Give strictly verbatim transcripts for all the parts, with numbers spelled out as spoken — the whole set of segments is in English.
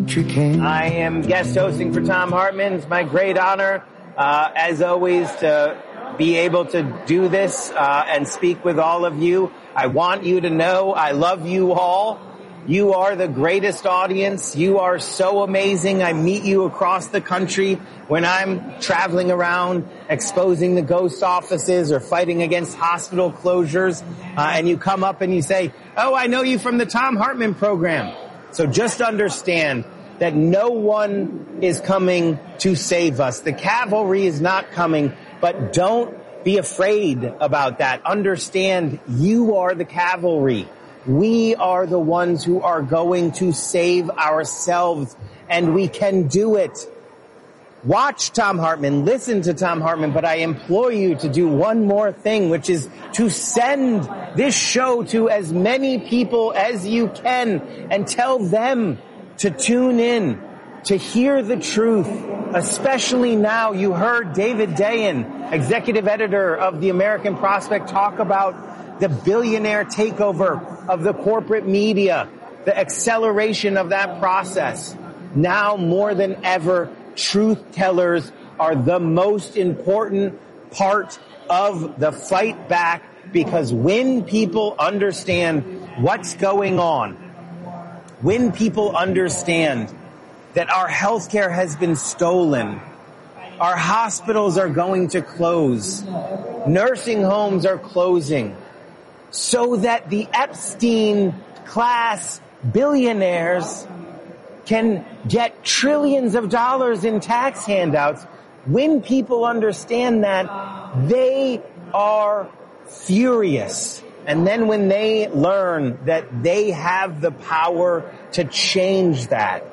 I am guest hosting for Thom Hartmann. It's my great honor, uh, as always, to be able to do this uh, and speak with all of you. I want you to know I love you all. You are the greatest audience. You are so amazing. I meet you across the country when I'm traveling around exposing the ghost offices or fighting against hospital closures. Uh, and you come up and you say, oh, I know you from the Thom Hartmann program. So just understand that no one is coming to save us. The cavalry is not coming, but don't be afraid about that. Understand you are the cavalry. We are the ones who are going to save ourselves, and we can do it. Watch Thom Hartmann, listen to Thom Hartmann, but I implore you to do one more thing, which is to send this show to as many people as you can and tell them to tune in, to hear the truth. Especially now, you heard David Dayen, executive editor of the American Prospect, talk about the billionaire takeover of the corporate media, the acceleration of that process. Now more than ever, truth tellers are the most important part of the fight back, because when people understand what's going on, when people understand that our healthcare has been stolen, our hospitals are going to close, nursing homes are closing, so that the Epstein class billionaires can get trillions of dollars in tax handouts. When people understand that, they are furious. And then when they learn that they have the power to change that,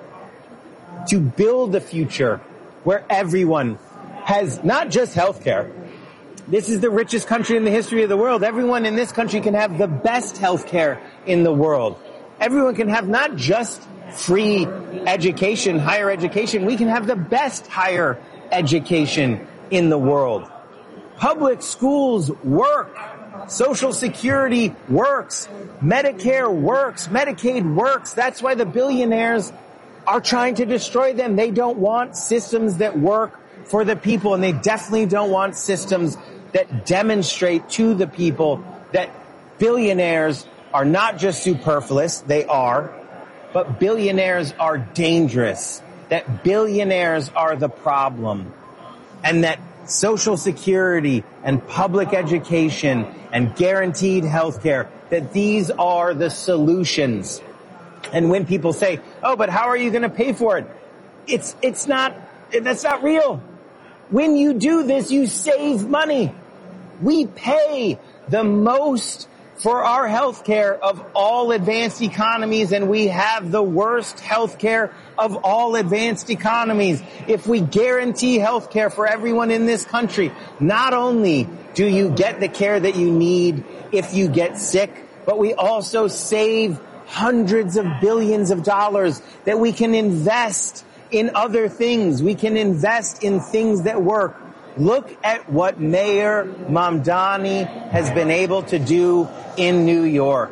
to build a future where everyone has not just healthcare. This is the richest country in the history of the world. Everyone in this country can have the best healthcare in the world. Everyone can have not just free education, higher education. We can have the best higher education in the world. Public schools work. Social Security works. Medicare works. Medicaid works. That's why the billionaires are trying to destroy them. They don't want systems that work for the people, and they definitely don't want systems that demonstrate to the people that billionaires are not just superfluous, they are, but billionaires are dangerous, that billionaires are the problem, and that Social Security and public education and guaranteed health care, that these are the solutions. And when people say, oh, but how are you going to pay for it? It's, it's not, that's not real. When you do this, you save money. We pay the most for our health care of all advanced economies, and we have the worst health care of all advanced economies. If we guarantee health care for everyone in this country, not only do you get the care that you need if you get sick, but we also save hundreds of billions of dollars that we can invest in other things. We can invest in things that work. Look at what Mayor Mamdani has been able to do in New York.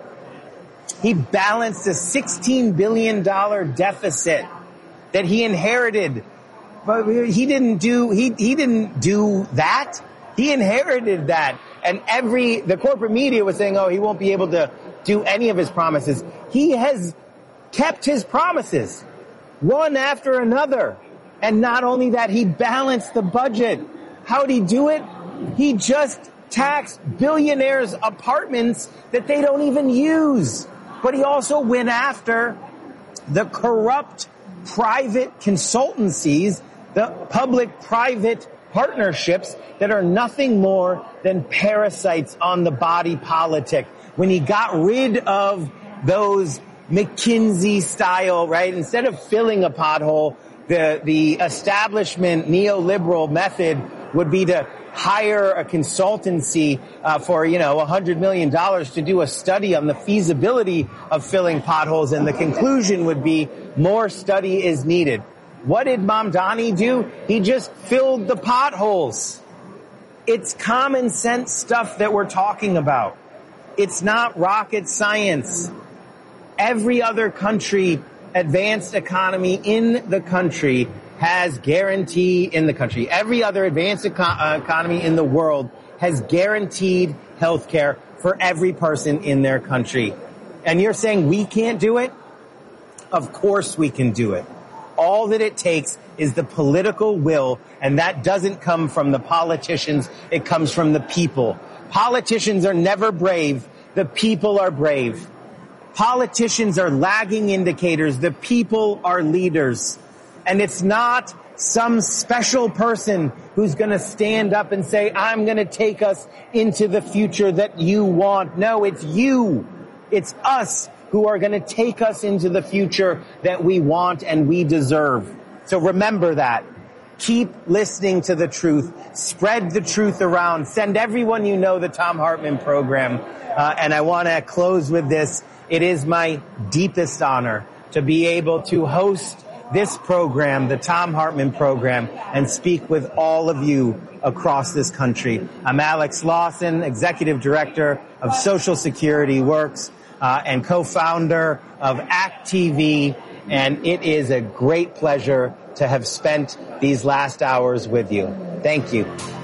He balanced a sixteen billion dollars deficit that he inherited. But he didn't do, he, he didn't do that. He inherited that. And every, the corporate media was saying, oh, he won't be able to do any of his promises. He has kept his promises, one after another. And not only that, he balanced the budget. How'd he do it? He just taxed billionaires' apartments that they don't even use. But he also went after the corrupt private consultancies, the public-private partnerships that are nothing more than parasites on the body politic. When he got rid of those McKinsey-style, right, instead of filling a pothole, the, the establishment neoliberal method would be to hire a consultancy uh, for, you know, one hundred million dollars to do a study on the feasibility of filling potholes, and the conclusion would be more study is needed. What did Mamdani do? He just filled the potholes. It's common sense stuff that we're talking about. It's not rocket science. Every other country advanced economy in the country has guaranteed in the country. Every other advanced eco- uh, economy in the world has guaranteed health care for every person in their country. And you're saying we can't do it? Of course we can do it. All that it takes is the political will, and that doesn't come from the politicians. It comes from the people. Politicians are never brave. The people are brave. Politicians are lagging indicators. The people are leaders. And it's not some special person who's going to stand up and say, I'm going to take us into the future that you want. No, it's you. It's us who are going to take us into the future that we want and we deserve. So remember that. Keep listening to the truth. Spread the truth around. Send everyone you know the Thom Hartmann program. Uh, and I want to close with this. It is my deepest honor to be able to host this program, the Thom Hartmann program, and speak with all of you across this country. I'm Alex Lawson, Executive Director of Social Security Works, uh, and co-founder of ACT T V, and it is a great pleasure to have spent these last hours with you. Thank you.